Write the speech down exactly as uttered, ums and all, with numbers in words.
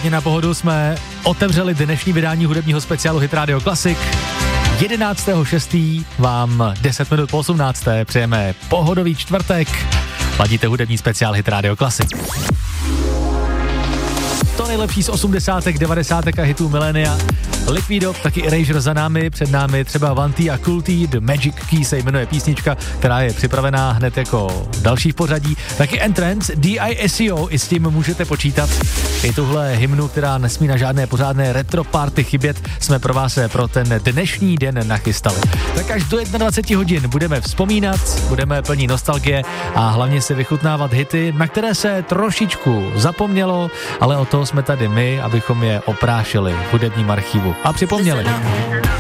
hodně na pohodu jsme otevřeli dnešní vydání hudebního speciálu Hit Radio Classic. jedenáctého šestého vám deset minut po osmnácté přejeme pohodový čtvrtek. Ladíte hudební speciál Hit Radio Classic. To nejlepší z osmdesátek, devadesátek a hitů milénia. Liquido, taky Erasure za námi, před námi třeba Vanty a Kulty, The Magic Key se jmenuje písnička, která je připravená hned jako další v pořadí. Taky Entrance, D I S E O, i s tím můžete počítat. I tuhle hymnu, která nesmí na žádné pořádné retro party chybět, jsme pro vás pro ten dnešní den nachystali. Tak až do dvacet jedna hodin budeme vzpomínat, budeme plní nostalgie a hlavně si vychutnávat hity, na které se trošičku zapomnělo, ale o toho jsme tady my, abychom je oprášili v hudebním archivu a připomněli.